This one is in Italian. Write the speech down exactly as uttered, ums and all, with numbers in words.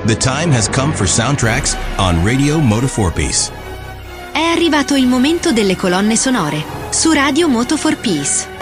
The time has come for soundtracks on Radio Moto four Piece. È arrivato il momento delle colonne sonore su Radio Moto four Piece.